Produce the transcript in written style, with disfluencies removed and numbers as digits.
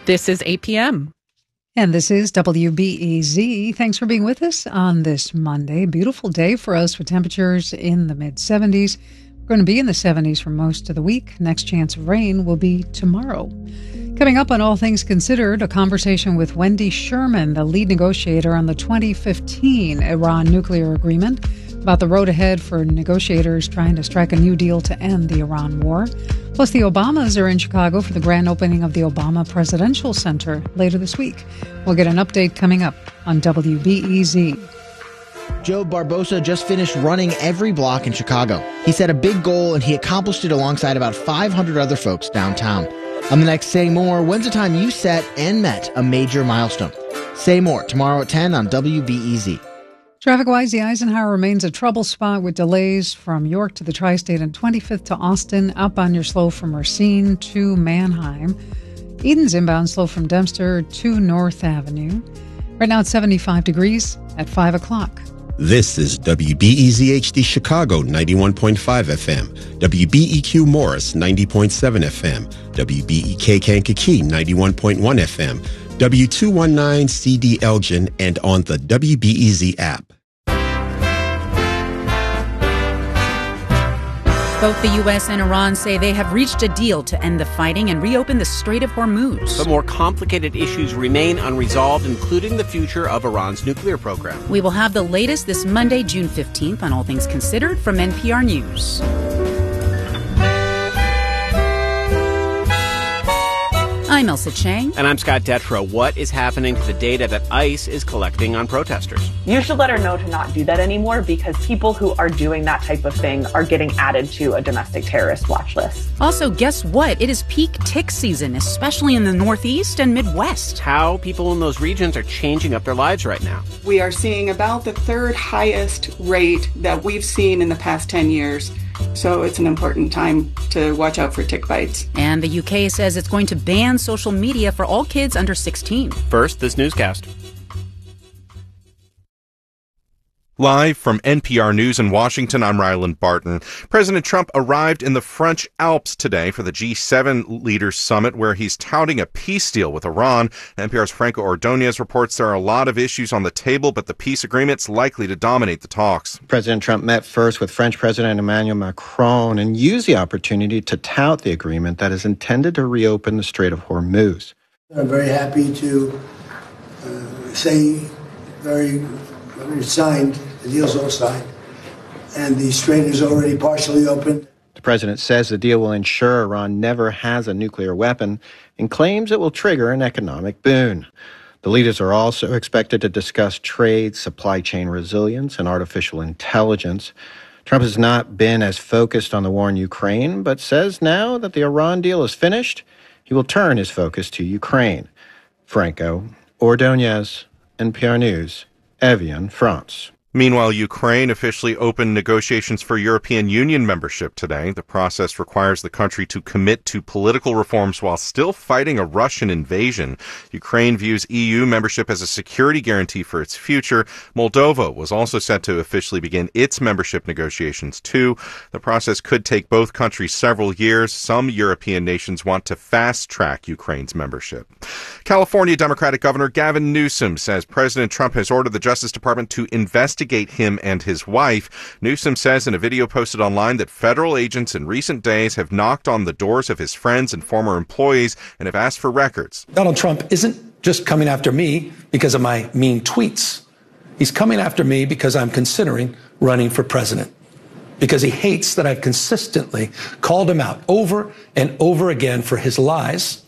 This is 8 p.m. And this is WBEZ. Thanks for being with us on this Monday. Beautiful day for us with temperatures in the mid-70s. We're going to be in the 70s for most of the week. Next chance of rain will be tomorrow. Coming up on All Things Considered, a conversation with Wendy Sherman, the lead negotiator on the 2015 Iran nuclear agreement, about the road ahead for negotiators trying to strike a new deal to end the Iran war. Plus, the Obamas are in Chicago for the grand opening of the Obama Presidential Center later this week. We'll get an update coming up on WBEZ. Joe Barbosa just finished running every block in Chicago. He set a big goal, and he accomplished it alongside about 500 other folks downtown. On the next Say More, when's the time you set and met a major milestone? Say More, tomorrow at 10 on WBEZ. Traffic-wise, the Eisenhower remains a trouble spot with delays from York to the Tri-State and 25th to Austin. Outbound, you're slow from Racine to Manheim. Eden's inbound slow from Dempster to North Avenue. Right now it's 75 degrees at 5 o'clock. This is WBEZ HD Chicago 91.5 FM, WBEQ Morris 90.7 FM, WBEK Kankakee 91.1 FM, W219 CD Elgin, and on the WBEZ app. Both the U.S. and Iran say they have reached a deal to end the fighting and reopen the Strait of Hormuz. But more complicated issues remain unresolved, including the future of Iran's nuclear program. We will have the latest this Monday, June 15th, on All Things Considered from NPR News. I'm Elsa Chang. And I'm Scott Detrow. What is happening to the data that ICE is collecting on protesters? You should let her know to not do that anymore, because people who are doing that type of thing are getting added to a domestic terrorist watch list. Also, guess what? It is peak tick season, especially in the Northeast and Midwest. How people in those regions are changing up their lives right now. We are seeing about the third highest rate that we've seen in the past 10 years. So it's an important time to watch out for tick bites. And the UK says it's going to ban social media for all kids under 16. First, this newscast. Live from NPR News in Washington, I'm Ryland Barton. President Trump arrived in the French Alps today for the G7 Leaders Summit, where he's touting a peace deal with Iran. NPR's Franco Ordonez reports there are a lot of issues on the table, but the peace agreement's likely to dominate the talks. President Trump met first with French President Emmanuel Macron and used the opportunity to tout the agreement that is intended to reopen the Strait of Hormuz. I'm very happy to say it's signed. The deal's all signed, and the strait is already partially open. The president says the deal will ensure Iran never has a nuclear weapon and claims it will trigger an economic boon. The leaders are also expected to discuss trade, supply chain resilience, and artificial intelligence. Trump has not been as focused on the war in Ukraine, but says now that the Iran deal is finished, he will turn his focus to Ukraine. Franco Ordonez, NPR News, Evian, France. Meanwhile, Ukraine officially opened negotiations for European Union membership today. The process requires the country to commit to political reforms while still fighting a Russian invasion. Ukraine views EU membership as a security guarantee for its future. Moldova was also set to officially begin its membership negotiations too. The process could take both countries several years. Some European nations want to fast-track Ukraine's membership. California Democratic Governor Gavin Newsom says President Trump has ordered the Justice Department to investigate him and his wife. Newsom says in a video posted online that federal agents in recent days have knocked on the doors of his friends and former employees and have asked for records. Donald Trump isn't just coming after me because of my mean tweets. He's coming after me because I'm considering running for president, because he hates that I've consistently called him out over and over again for his lies